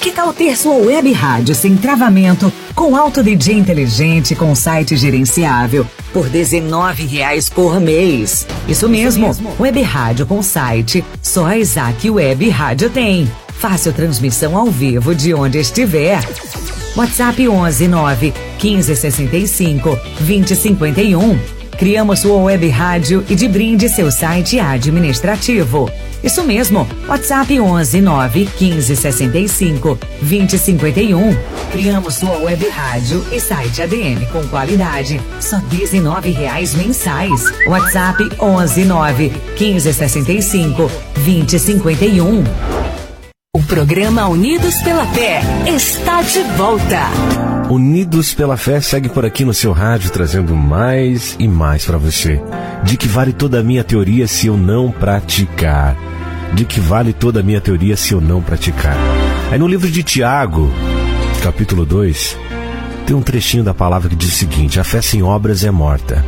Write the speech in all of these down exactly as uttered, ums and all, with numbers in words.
Que tal ter sua web rádio sem travamento, com alto D J inteligente, com site gerenciável, por dezenove reais por mês? Isso mesmo, Isso mesmo. Web rádio com site, só a Isaac Web Rádio tem. Fácil transmissão ao vivo de onde estiver. WhatsApp onze nove quinze sessenta e cinco vinte cinquenta e um. Criamos sua web rádio e de brinde seu site administrativo. Isso mesmo, WhatsApp onze nove quinze sessenta e cinco vinte cinquenta e um. Criamos sua web rádio e site A D M com qualidade, só dezenove reais mensais. WhatsApp onze nove quinze sessenta e cinco vinte cinquenta e um. O programa Unidos pela Fé está de volta. Unidos pela Fé segue por aqui no seu rádio, trazendo mais e mais para você. De que vale toda a minha teoria se eu não praticar? De que vale toda a minha teoria se eu não praticar? Aí no livro de Tiago, capítulo dois, tem um trechinho da palavra que diz o seguinte: a fé sem obras é morta.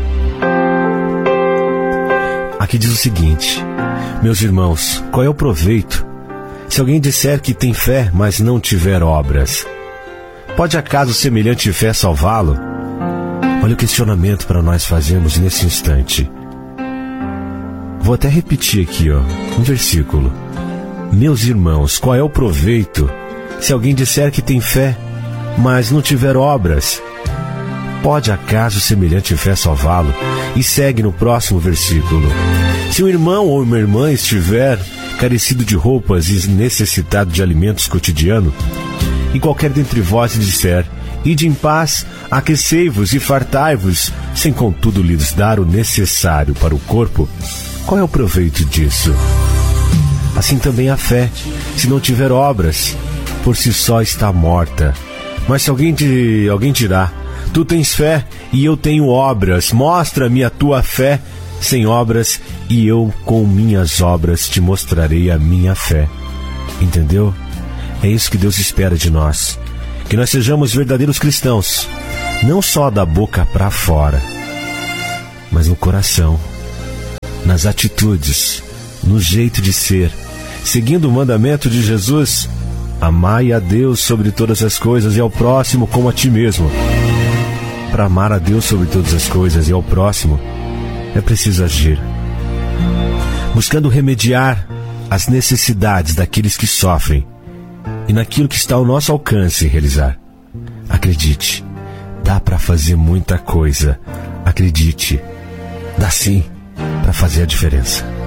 Aqui diz o seguinte: meus irmãos, qual é o proveito se alguém disser que tem fé, mas não tiver obras? Pode acaso semelhante fé salvá-lo? Olha o questionamento para nós fazermos nesse instante. Vou até repetir aqui, ó, um versículo. Meus irmãos, qual é o proveito se alguém disser que tem fé, mas não tiver obras? Pode acaso semelhante fé salvá-lo? E segue no próximo versículo. Se um irmão ou uma irmã estiver carecido de roupas e necessitado de alimentos cotidianos, e qualquer dentre vós disser: ide em paz, aquecei-vos e fartai-vos, sem contudo lhes dar o necessário para o corpo, qual é o proveito disso? Assim também a fé, se não tiver obras, por si só está morta. Mas se alguém, de, alguém dirá: tu tens fé e eu tenho obras, mostra-me a tua fé sem obras, e eu com minhas obras te mostrarei a minha fé. Entendeu? É isso que Deus espera de nós, que nós sejamos verdadeiros cristãos, não só da boca para fora, mas no coração, nas atitudes, no jeito de ser, seguindo o mandamento de Jesus: amai a Deus sobre todas as coisas e ao próximo como a ti mesmo. Para amar a Deus sobre todas as coisas e ao próximo, é preciso agir, buscando remediar as necessidades daqueles que sofrem e naquilo que está ao nosso alcance realizar. Acredite, dá para fazer muita coisa. Acredite, dá sim para fazer a diferença.